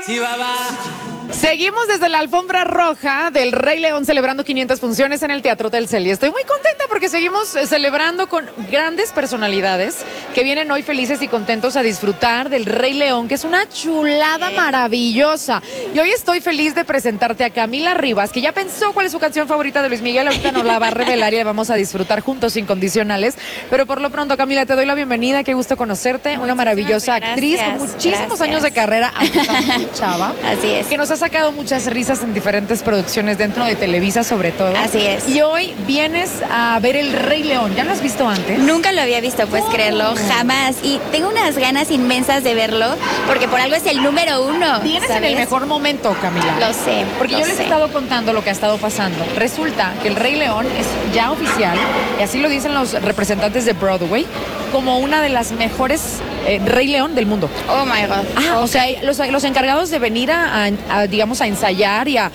Seguimos desde la alfombra roja del Rey León celebrando 500 funciones en el Teatro Telcel y estoy muy contenta porque seguimos celebrando con grandes personalidades que vienen hoy felices y contentos a disfrutar del Rey León, que es una chulada maravillosa. Y hoy estoy feliz de presentarte a Camila Rivas, que ya pensó cuál es su canción favorita de Luis Miguel. Ahorita nos la va a revelar y la vamos a disfrutar juntos incondicionales. Pero por lo pronto, Camila, te doy la bienvenida. Qué gusto conocerte. Una maravillosa actriz con muchísimos años de carrera, muy chava. Así es. Que nos ha sacado muchas risas en diferentes producciones dentro de Televisa, sobre todo. Así es. Y hoy vienes a ver El Rey León. ¿Ya lo has visto antes? Nunca lo había visto, puedes creerlo, jamás. Y tengo unas ganas inmensas de verlo, porque por algo es el número 1. Vienes ¿sabes? en el mejor momento, Camila. Lo sé. Porque yo les he estado contando lo que ha estado pasando. Resulta que El Rey León es ya oficial, y así lo dicen los representantes de Broadway, como una de las mejores Rey León del mundo. Oh my God. O sea, los encargados de venir digamos, a ensayar y a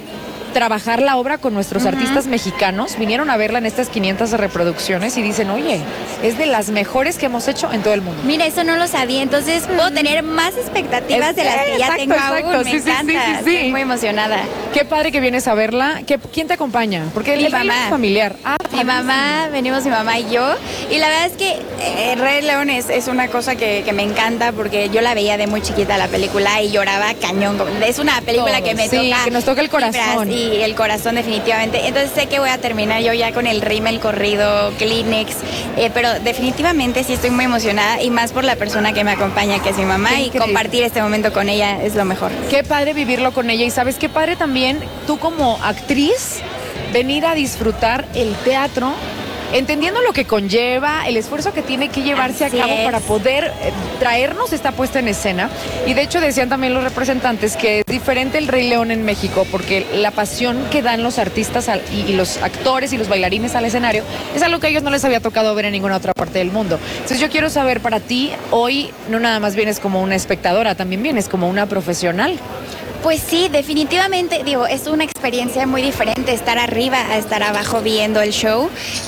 trabajar la obra con nuestros artistas mexicanos, vinieron a verla en estas 500 reproducciones y dicen, oye, es de las mejores que hemos hecho en todo el mundo. Mira, eso no lo sabía, entonces puedo tener más expectativas de las que ya tengo aún. Me encanta, estoy muy emocionada. Qué padre que vienes a verla. ¿Quién te acompaña? Porque Mi el Rey mamá. León es familiar. Mi mamá, venimos mi mamá y yo, y la verdad es que Rey León es una cosa que me encanta, porque yo la veía de muy chiquita la película y lloraba cañón. Es una película que me toca. Que nos toca el corazón. Y el corazón definitivamente. Entonces sé que voy a terminar yo ya con el rímel corrido, Kleenex, pero definitivamente sí estoy muy emocionada, y más por la persona que me acompaña, que es mi mamá, y compartir este momento con ella es lo mejor. Qué padre vivirlo con ella, y sabes qué padre también tú como actriz venir a disfrutar el teatro, entendiendo lo que conlleva, el esfuerzo que tiene que llevarse a cabo para poder traernos esta puesta en escena. Y de hecho decían también los representantes que es diferente el Rey León en México, porque la pasión que dan los artistas y los actores y los bailarines al escenario es algo que a ellos no les había tocado ver en ninguna otra parte del mundo. Entonces yo quiero saber, para ti, hoy no nada más vienes como una espectadora, también vienes como una profesional. Pues sí, definitivamente, digo, es una experiencia muy diferente estar arriba a estar abajo viendo el show,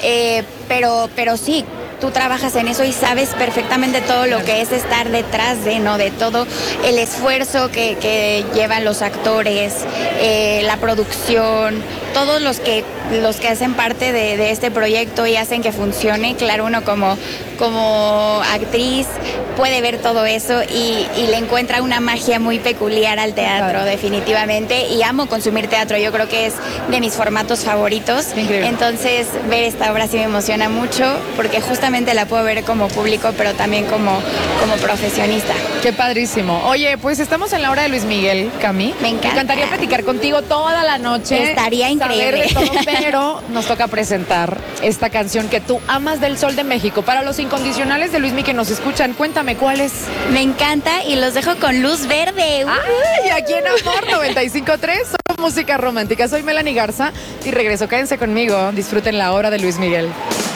pero sí, tú trabajas en eso y sabes perfectamente todo lo que es estar detrás de todo el esfuerzo que llevan los actores, la producción, todos los que hacen parte de este proyecto y hacen que funcione. Claro, uno como actriz puede ver todo eso y le encuentra una magia muy peculiar al teatro, definitivamente, y amo consumir teatro. Yo creo que es de mis formatos favoritos. Increíble. Entonces ver esta obra sí me emociona mucho, porque justamente la puedo ver como público, pero también como profesionista. Qué padrísimo. Oye, pues estamos en la hora de Luis Miguel, Cami. Me encanta. Me encantaría platicar contigo toda la noche. Estaría increíble. Saber de todo, pero nos toca presentar esta canción que tú amas del Sol de México. Para los incondicionales de Luis Miguel que nos escuchan, cuéntame cuál es. Me encanta y los dejo con Luz Verde. Ay, aquí en Amor 95.3, solo música romántica. Soy Melanie Garza y regreso. Quédense conmigo. Disfruten la hora de Luis Miguel.